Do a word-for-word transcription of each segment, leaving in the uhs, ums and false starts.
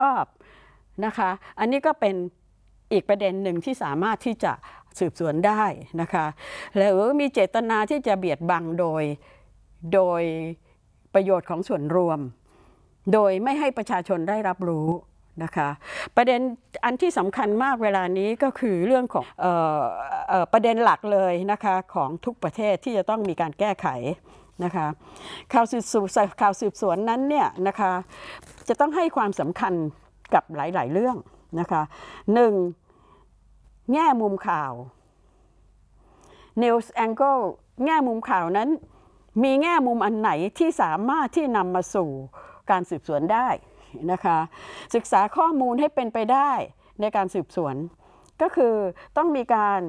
ชอบนะคะอันนี้ก็เป็นอีกประเด็นหนึ่งที่สามารถที่จะสืบสวนได้นะคะแล้วมีเจตนาที่จะเบียดบังโดยโดยประโยชน์ของส่วนรวมโดยไม่ให้ประชาชนได้รับรู้นะคะประเด็นอันที่สำคัญมากเวลานี้ก็คือเรื่องของเอ่อเอ่อประเด็นหลักเลยนะคะของทุกประเทศที่จะต้องมีการแก้ไขนะคะข่าวสืบสวนข่าวสืบสวนนั้นเนี่ยนะคะจะต้องให้ความสำคัญกับหลายๆเรื่องนะคะหนึ่งแง่มุมข่าว News Angle แง่มุมข่าวนั้นมีแง่มุมอันไหนที่สามารถที่นำมาสู่การสืบสวนได้นะคะศึกษาข้อมูลให้เป็นไปได้ในการสืบสวนก็คือต้องมีการ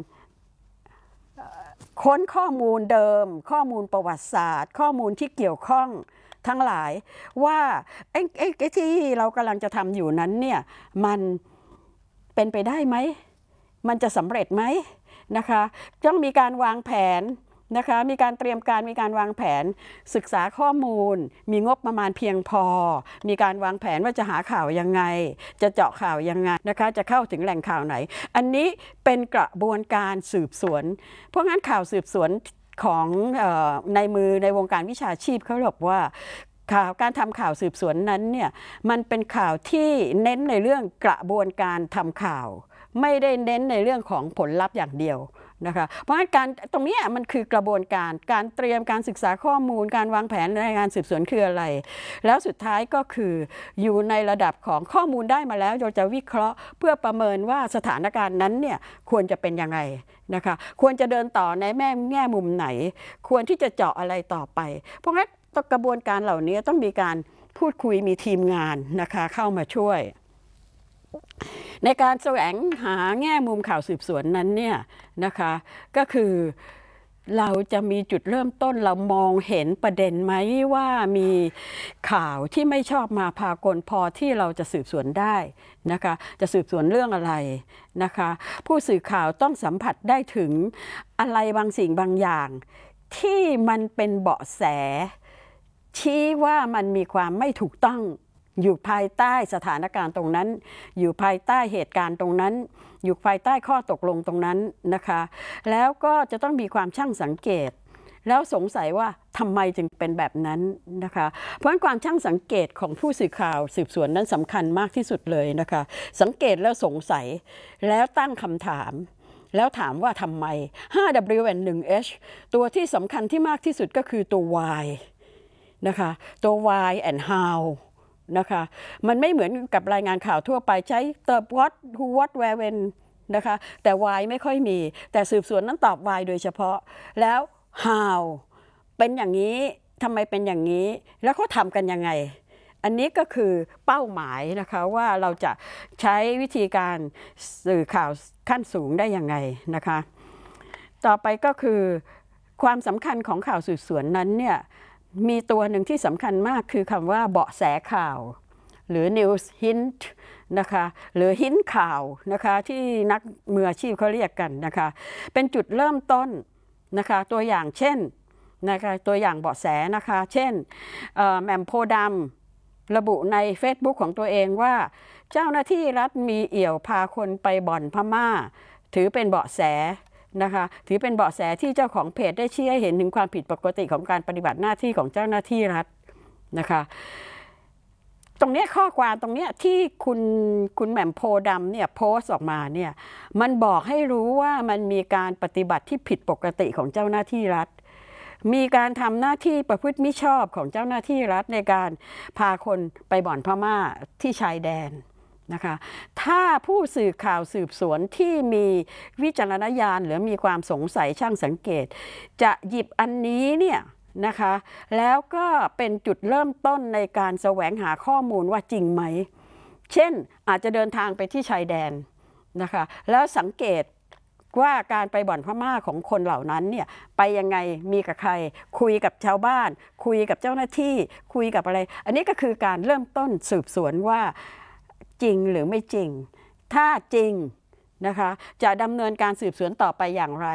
ค้นข้อมูลเดิมข้อมูลประวัติศาสตร์ข้อมูลที่เกี่ยวข้องทั้งหลายว่าไอ้ไอ้ที่เรากำลังจะทำอยู่นั้นเนี่ยมันเป็นไปได้ไหมมันจะสำเร็จไหมนะคะต้องมีการวางแผนนะคะมีการเตรียมการมีการวางแผนศึกษาข้อมูลมีงบประมาณเพียงพอมีการวางแผนว่าจะหาข่าวยังไงจะเจาะข่าวยังไงนะคะจะเข้าถึงแหล่งข่าวไหนอันนี้เป็นกระบวนการสืบสวนเพราะงั้นข่าวสืบสวนของเอ่อในมือในวงการวิชาชีพเขาบอกว่าข่าวการทำข่าวสืบสวนนั้นเนี่ยมันเป็นข่าวที่เน้นในเรื่องกระบวนการทำข่าวไม่ได้เน้นในเรื่องของผลลัพธ์อย่างเดียวนะคะเพราะฉะนั้นการตรงนี้มันคือกระบวนการการเตรียมการศึกษาข้อมูลการวางแผนในการสืบสวนคืออะไรแล้วสุดท้ายก็คืออยู่ในระดับของข้อมูลได้มาแล้วเราจะวิเคราะห์เพื่อประเมินว่าสถานการณ์นั้นเนี่ยควรจะเป็นยังไงนะคะควรจะเดินต่อในแง่แง่มุมไหนควรที่จะเจาะอะไรต่อไปเพราะงั้นกระบวนการเหล่านี้ต้องมีการพูดคุยมีทีมงานนะคะเข้ามาช่วยในการแสวงหาแง่มุมข่าวสืบสวนนั้นเนี่ยนะคะก็คือเราจะมีจุดเริ่มต้นเรามองเห็นประเด็นไหมว่ามีข่าวที่ไม่ชอบมาพากลพอที่เราจะสืบสวนได้นะคะจะสืบสวนเรื่องอะไรนะคะผู้สื่อข่าวต้องสัมผัสได้ถึงอะไรบางสิ่งบางอย่างที่มันเป็นเบาะแสชี้ว่ามันมีความไม่ถูกต้องอยู่ภายใต้สถานการณ์ตรงนั้นอยู่ภายใต้เหตุการณ์ตรงนั้นอยู่ภายใต้ข้อตกลงตรงนั้นนะคะแล้วก็จะต้องมีความช่างสังเกตแล้วสงสัยว่าทำไมจึงเป็นแบบนั้นนะคะเพราะฉะนั้นความช่างสังเกตของผู้สื่อข่าวสืบสวนนั้นสำคัญมากที่สุดเลยนะคะสังเกตแล้วสงสัยแล้วตั้งคำถามแล้วถามว่าทำไม ห้า ดับเบิลยู หนึ่ง เอช ตัวที่สำคัญที่มากที่สุดก็คือตัว why นะคะตัว why and howนะคะมันไม่เหมือนกับรายงานข่าวทั่วไปใช้ตอบ what who what where when นะคะแต่ why ไม่ค่อยมีแต่สืบสวนนั้นตอบ why โดยเฉพาะแล้ว how เป็นอย่างนี้ทำไมเป็นอย่างนี้แล้วเขาทำกันยังไงอันนี้ก็คือเป้าหมายนะคะว่าเราจะใช้วิธีการสื่อข่าวขั้นสูงได้ยังไงนะคะต่อไปก็คือความสำคัญของข่าวสืบสวนนั้นเนี่ยมีตัวหนึ่งที่สำคัญมากคือคำว่าเบาะแสข่าวหรือ news hint นะคะหรือ hint ข่าวนะคะที่นักมืออาชีพเขาเรียกกันนะคะเป็นจุดเริ่มต้นนะคะตัวอย่างเช่นนะคะตัวอย่างเบาะแสนะคะเช่นแหม่มโพธิ์ดำระบุใน Facebook ของตัวเองว่าเจ้าหน้าที่รัฐมีเอี่ยวพาคนไปบ่อนพม่าถือเป็นเบาะแสนะคะถือเป็นเบาะแสที่เจ้าของเพจได้ชี้ให้เห็นถึงความผิดปกติของการปฏิบัติหน้าที่ของเจ้าหน้าที่รัฐนะคะตรงนี้ข้อความตรงนี้ที่คุณคุณแหม่มโพธิ์ดำเนี่ยโพสต์ออกมาเนี่ยมันบอกให้รู้ว่ามันมีการปฏิบัติที่ผิดปกติของเจ้าหน้าที่รัฐมีการทำหน้าที่ประพฤติมิชอบของเจ้าหน้าที่รัฐในการพาคนไปบ่อนพม่าที่ชายแดนนะคะถ้าผู้สื่อข่าวสืบสวนที่มีวิจารณญาณหรือมีความสงสัยช่างสังเกตจะหยิบอันนี้เนี่ยนะคะแล้วก็เป็นจุดเริ่มต้นในการแสวงหาข้อมูลว่าจริงไหมเช่นอาจจะเดินทางไปที่ชายแดนนะคะแล้วสังเกตว่าการไปบ่อนพม่าของคนเหล่านั้นเนี่ยไปยังไงมีกับใครคุยกับชาวบ้านคุยกับเจ้าหน้าที่คุยกับอะไรอันนี้ก็คือการเริ่มต้นสืบสวนว่าจริงหรือไม่จริงถ้าจริงนะคะจะดำเนินการสืบสวนต่อไปอย่างไร